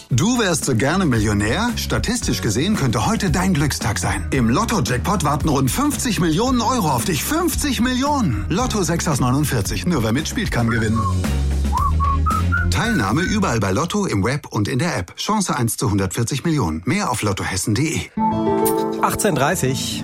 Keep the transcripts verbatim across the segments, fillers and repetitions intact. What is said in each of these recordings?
Du wärst so gerne Millionär? Statistisch gesehen könnte heute dein Glückstag sein. Im Lotto-Jackpot warten rund fünfzig Millionen Euro auf dich. fünfzig Millionen! Lotto sechs aus neunundvierzig. Nur wer mitspielt, kann gewinnen. Teilnahme überall bei Lotto, im Web und in der App. Chance eins zu hundertvierzig Millionen. Mehr auf lottohessen punkt de. achtzehn Uhr dreißig.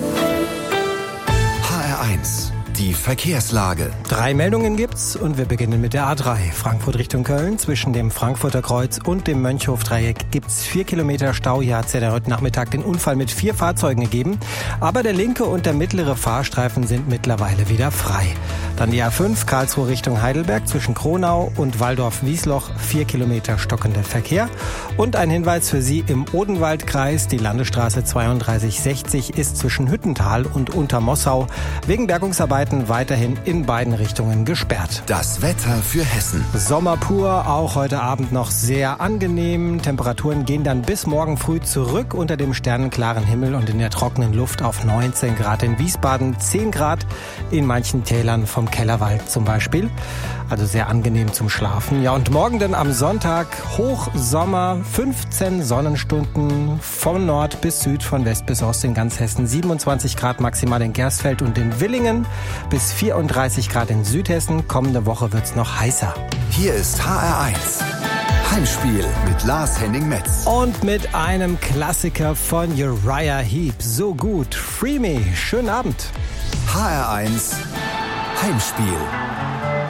H R eins. Die Verkehrslage. Drei Meldungen gibt's und wir beginnen mit der A drei. Frankfurt Richtung Köln. Zwischen dem Frankfurter Kreuz und dem Mönchhof-Dreieck gibt's vier Kilometer Stau. Hier hat's ja heute Nachmittag den Unfall mit vier Fahrzeugen gegeben. Aber der linke und der mittlere Fahrstreifen sind mittlerweile wieder frei. Dann die A fünf, Karlsruhe Richtung Heidelberg. Zwischen Kronau und Walldorf-Wiesloch vier Kilometer stockender Verkehr. Und ein Hinweis für Sie im Odenwaldkreis. Die Landesstraße zweiunddreißig sechzig ist zwischen Hüttental und Untermossau wegen Bergungsarbeiten weiterhin in beiden Richtungen gesperrt. Das Wetter für Hessen. Sommer pur, auch heute Abend noch sehr angenehm. Temperaturen gehen dann bis morgen früh zurück unter dem sternenklaren Himmel und in der trockenen Luft auf neunzehn Grad in Wiesbaden, zehn Grad in manchen Tälern vom Kellerwald zum Beispiel. Also sehr angenehm zum Schlafen. Ja, und morgen dann am Sonntag Hochsommer, fünfzehn Sonnenstunden von Nord bis Süd, von West bis Ost in ganz Hessen. siebenundzwanzig Grad maximal in Gersfeld und in Villingen, bis vierunddreißig Grad in Südhessen. Kommende Woche wird's noch heißer. Hier ist H R eins. Heimspiel mit Lars Henning Metz. Und mit einem Klassiker von Uriah Heep. So gut. Free Me. Schönen Abend. H R eins. Heimspiel.